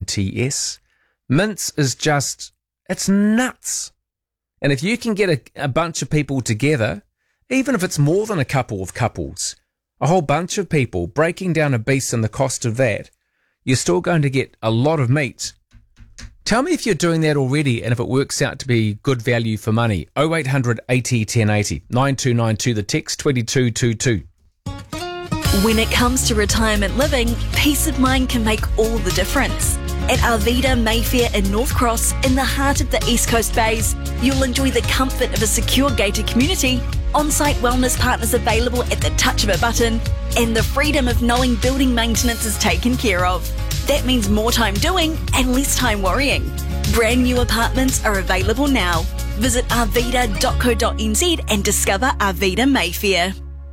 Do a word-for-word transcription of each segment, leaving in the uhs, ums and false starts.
T S. Mince is just, it's nuts. And if you can get a, a bunch of people together, even if it's more than a couple of couples, a whole bunch of people breaking down a beast and the cost of that, you're still going to get a lot of meat. Tell me if you're doing that already and if it works out to be good value for money. oh eight hundred eighty, ten eighty, nine two nine two, the text two two two two. When it comes to retirement living, peace of mind can make all the difference. At Arvida Mayfair in North Cross, in the heart of the East Coast Bays, you'll enjoy the comfort of a secure gated community, on-site wellness partners available at the touch of a button, and the freedom of knowing building maintenance is taken care of. That means more time doing and less time worrying. Brand new apartments are available now. Visit arvida dot co dot n z and discover Arvida Mayfair.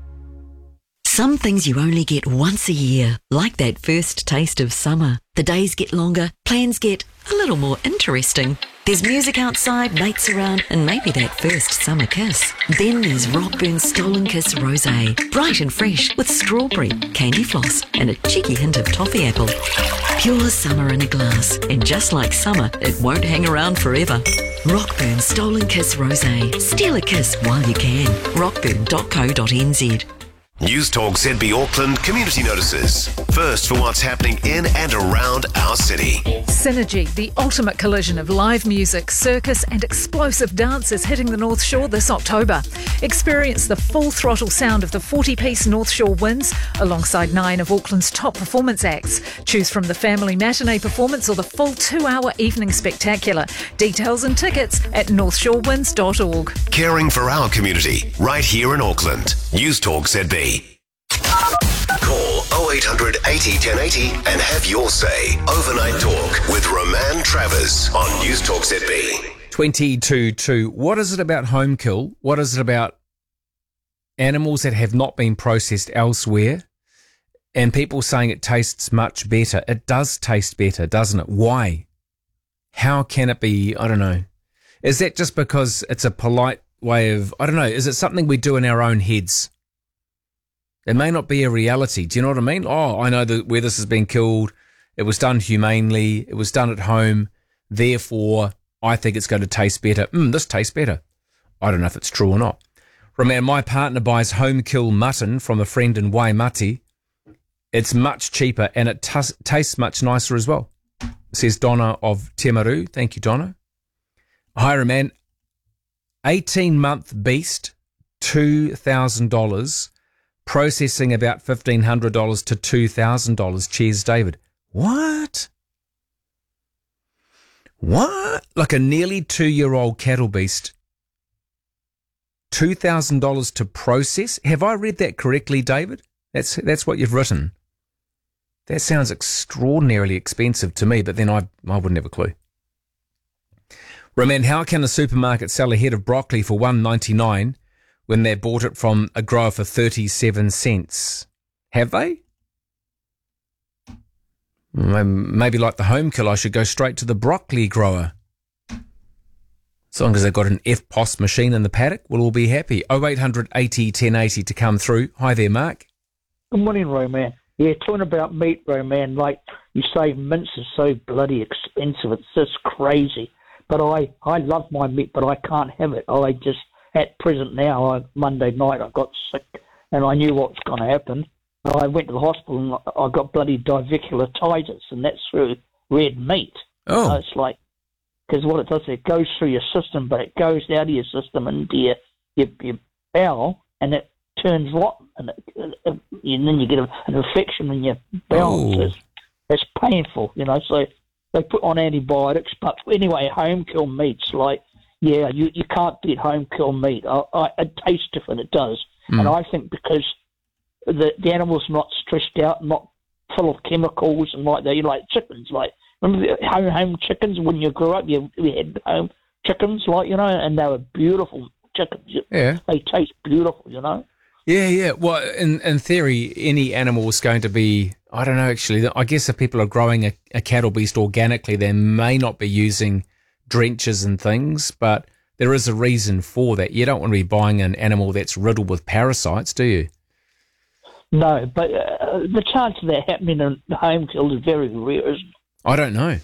Some things you only get once a year, like that first taste of summer. The days get longer, plans get a little more interesting. There's music outside, mates around, and maybe that first summer kiss. Then there's Rockburn Stolen Kiss Rosé, bright and fresh with strawberry, candy floss, and a cheeky hint of toffee apple. Pure summer in a glass, and just like summer, it won't hang around forever. Rockburn Stolen Kiss Rosé. Steal a kiss while you can. rockburn dot co dot n z. News Talk Z B Auckland community notices. First for what's happening in and around our city. Synergy, the ultimate collision of live music, circus and explosive dance is hitting the North Shore this October. Experience the full throttle sound of the forty-piece North Shore Winds alongside nine of Auckland's top performance acts. Choose from the family matinee performance or the full two-hour evening spectacular. Details and tickets at north shore winds dot org. Caring for our community right here in Auckland. News Talk Z B. Call oh eight hundred eighty, ten eighty and have your say. Overnight Talk with Roman Travers on News Talk Z B. twenty-two two. What is it about home kill? What is it about animals that have not been processed elsewhere? And people saying it tastes much better. It does taste better, doesn't it? Why? How can it be? I don't know. Is that just because it's a polite way of, I don't know, is it something we do in our own heads? It may not be a reality. Do you know what I mean? Oh, I know that where this has been killed, it was done humanely, it was done at home, therefore I think it's going to taste better. Mm, this tastes better. I don't know if it's true or not. Remember, my partner buys home kill mutton from a friend in Waimati. It's much cheaper and it t- tastes much nicer as well, says Donna of Te Maru. Thank you, Donna. Hi, Roman. eighteen-month beast, two thousand dollars. Processing about fifteen hundred dollars to two thousand dollars. Cheers, David. What? What? Like a nearly two-year-old cattle beast. two thousand dollars to process? Have I read that correctly, David? That's that's what you've written. That sounds extraordinarily expensive to me, but then I, I wouldn't have a clue. Roman, how can a supermarket sell a head of broccoli for one ninety-nine when they bought it from a grower for thirty-seven cents? Have they? Maybe like the home kill, I should go straight to the broccoli grower. As long as they've got an F P O S machine in the paddock, we'll all be happy. oh eight hundred eighty, ten eighty to come through. Hi there, Mark. Good morning, Roman. Yeah, talking about meat, Roman, like you say, mince is so bloody expensive. It's just crazy. But I, I love my meat, but I can't have it. I just... At present now, I, Monday night, I got sick and I knew what was going to happen. I went to the hospital and I got bloody diverticulitis, and that's through red meat. Oh. So it's like, because what it does, it goes through your system, but it goes out of your system into your, your, your bowel, and it turns rotten, and, it, it, and then you get a, an infection in your bowel. Oh. So it's, it's painful, you know, so they put on antibiotics. But anyway, home kill meat's like, yeah, you, you can't beat home kill meat. I, I, it tastes different, it does. Mm. And I think because the, the animal's not stressed out, not full of chemicals and like that, you like chickens. Like, remember the home, home chickens when you grew up? You, you had home chickens, like, you know, and they were beautiful chickens. Yeah. They taste beautiful, you know. Yeah, yeah. Well, in, in theory, any animal is going to be, I don't know, actually. I guess if people are growing a, a cattle beast organically, they may not be using drenches and things, but there is a reason for that. You don't want to be buying an animal that's riddled with parasites, do you? No, but uh, the chance of that happening in the home kill is very rare, isn't it? I don't know.